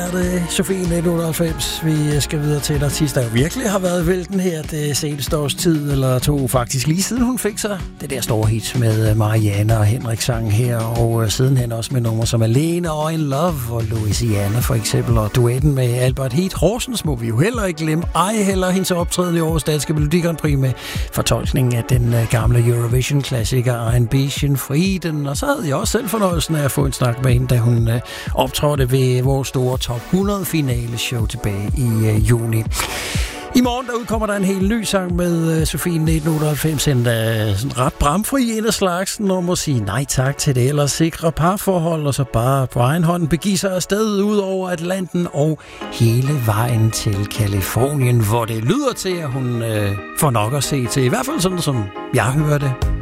Er det Sofie 1998, vi skal videre til en artist, der virkelig har været vælten her det seneste års tid, eller to faktisk lige siden hun fik sig det der store hit med Mariana og Henrik sang her, og sidenhen også med numre som Alene og In Love og Louisiana for eksempel, og duetten med Albert Heat Horsens må vi jo heller ikke glemme, ej heller hendes optræden i årets Danske Melodi Grand Prix med fortolkningen af den gamle Eurovision-klassiker Ambition Frieden, og så havde jeg også selv fornøjelsen af at få en snak med hende, da hun optrådte ved vores store Top 100 finale show tilbage i juni. I morgen der udkommer der en helt ny sang med Sofie 1998, en sådan ret bramfri en af slagsen, og må sige nej tak til det ellers sikre parforhold, og så bare på egen hånd begive sig afsted ud over Atlanten og hele vejen til Californien, hvor det lyder til, at hun får nok at se til, i hvert fald sådan som jeg hører det.